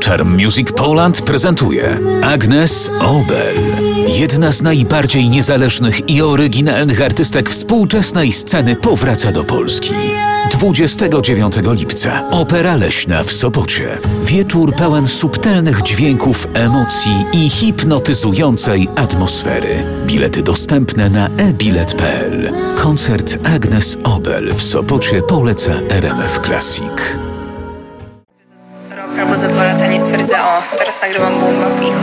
Charm Music Poland prezentuje Agnes Obel. Jedna z najbardziej niezależnych i oryginalnych artystek współczesnej sceny powraca do Polski. 29 lipca Opera Leśna w Sopocie. Wieczór pełen subtelnych dźwięków, emocji i hipnotyzującej atmosfery. Bilety dostępne na ebilet.pl. Koncert Agnes Obel w Sopocie poleca RMF Classic. Rok albo za 2 lata nie stwierdzę, o, teraz nagrywam boom bap i